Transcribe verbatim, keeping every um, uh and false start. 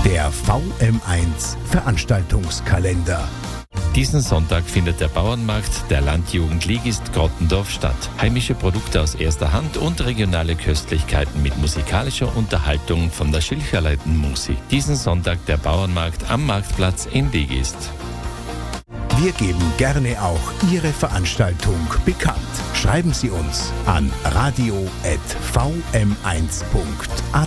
Der V M eins Veranstaltungskalender. Diesen Sonntag findet der Bauernmarkt der Landjugend Ligist Grottendorf statt. Heimische Produkte aus erster Hand und regionale Köstlichkeiten mit musikalischer Unterhaltung von der Schilcherleiten Musi. Diesen Sonntag der Bauernmarkt am Marktplatz in Ligist. Wir geben gerne auch Ihre Veranstaltung bekannt. Schreiben Sie uns an radio at v m eins punkt a t.